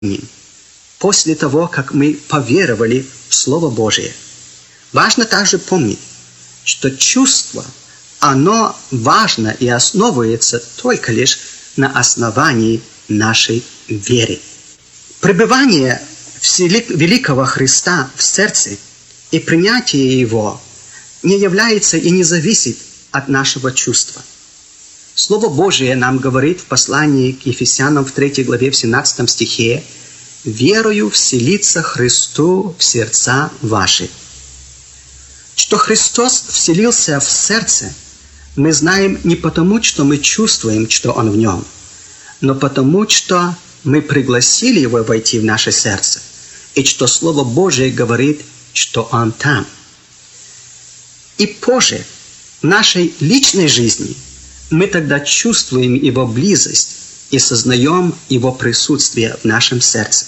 после того, как мы поверовали в Слово Божие. Важно также помнить, что чувство, оно важно и основывается только лишь на основании нашей веры. Пребывание великого Христа в сердце и принятие Его не является и не зависит от нашего чувства. Слово Божие нам говорит в послании к Ефесянам в 3 главе в 17 стихе: «Верою вселится Христу в сердца ваши». Что Христос вселился в сердце, мы знаем не потому, что мы чувствуем, что Он в нем, но потому, что мы пригласили Его войти в наше сердце, и что Слово Божие говорит, что Он там. И позже, в нашей личной жизни, мы тогда чувствуем Его близость и сознаем Его присутствие в нашем сердце.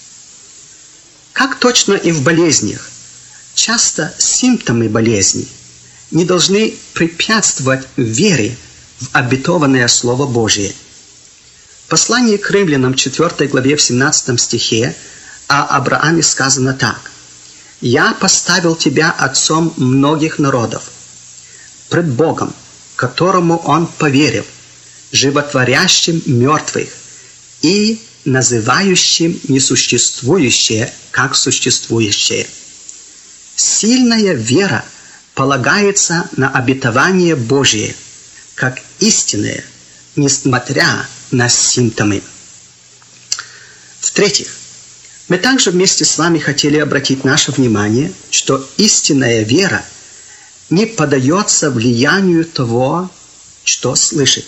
Как точно и в болезнях, часто симптомы болезни не должны препятствовать вере в обетованное Слово Божие. В послании к Римлянам 4 главе в 17 стихе о Аврааме сказано так: «Я поставил тебя отцом многих народов, пред Богом, которому он поверил, животворящим мертвых и называющим несуществующее как существующее». Сильная вера полагается на обетование Божие, как истинное, несмотря на симптомы. В-третьих, мы также вместе с вами хотели обратить наше внимание, что истинная вера не поддается влиянию того, что слышит.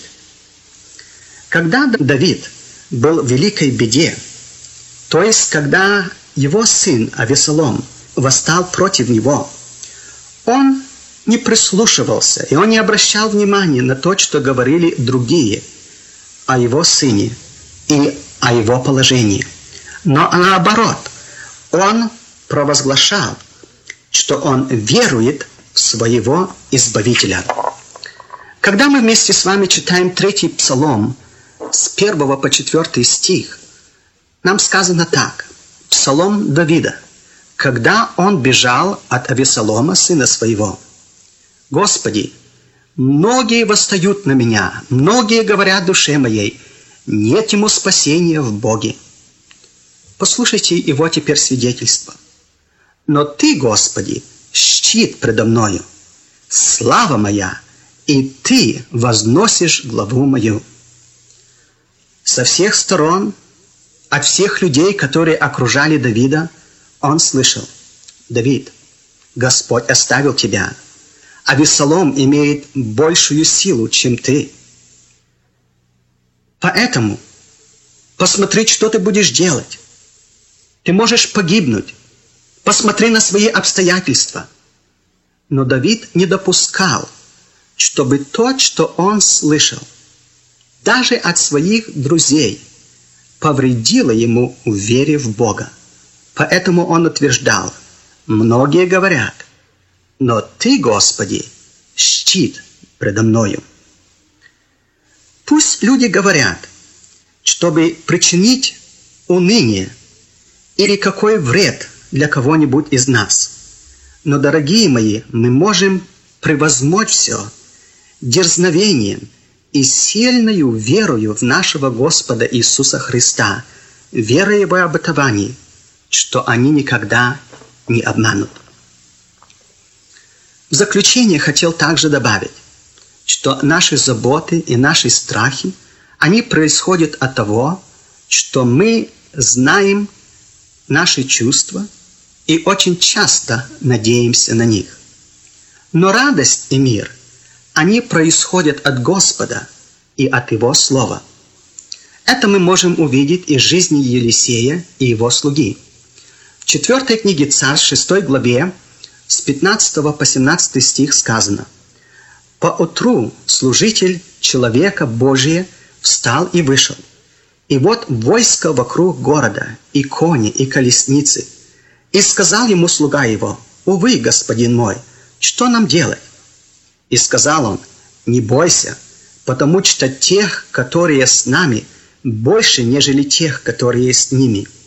Когда Давид был в великой беде, то есть когда его сын Авесолом восстал против него, он не прислушивался, и он не обращал внимания на то, что говорили другие о его сыне и о его положении. Но наоборот, он провозглашал, что он верует в своего Избавителя. Когда мы вместе с вами читаем 3 Псалом с 1 по 4 стих, нам сказано так: Псалом Давида, когда он бежал от Авесолома, сына своего: «Господи, многие восстают на меня, многие говорят душе моей, нет ему спасения в Боге». Послушайте его теперь свидетельство. «Но Ты, Господи, щит предо мною, слава моя, и Ты возносишь главу мою». Со всех сторон, от всех людей, которые окружали Давида, он слышал: «Давид, Господь оставил тебя. Авесолом имеет большую силу, чем ты. Поэтому посмотри, что ты будешь делать. Ты можешь погибнуть. Посмотри на свои обстоятельства». Но Давид не допускал, чтобы то, что он слышал, даже от своих друзей, повредило ему в вере в Бога. Поэтому он утверждал: «Многие говорят, но Ты, Господи, щит предо мною». Пусть люди говорят, чтобы причинить уныние или какой вред для кого-нибудь из нас. Но, дорогие мои, мы можем превозмочь все дерзновением и сильною верою в нашего Господа Иисуса Христа, верой в обетовании, что они никогда не обманут. В заключение хотел также добавить, что наши заботы и наши страхи, они происходят от того, что мы знаем наши чувства и очень часто надеемся на них. Но радость и мир, они происходят от Господа и от Его Слова. Это мы можем увидеть из жизни Елисея и его слуги. В 4 книге Царств, 6 главе, с 15 по 17 стих сказано: «Поутру служитель человека Божия встал и вышел. И вот войско вокруг города, и кони, и колесницы. И сказал ему слуга его: увы, господин мой, что нам делать? И сказал он: не бойся, потому что тех, которые с нами, больше, нежели тех, которые с ними.